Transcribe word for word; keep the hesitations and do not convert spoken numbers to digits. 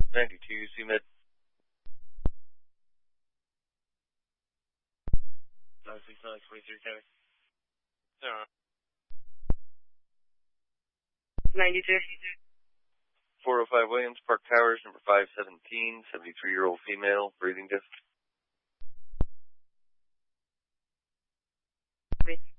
ninety-two, C-Med. nine six nine, twenty-three, County. Zero. ninety-two. four oh five Williams, Park Towers, number five seventeen, seventy-three-year-old female, breathing disc. Wait.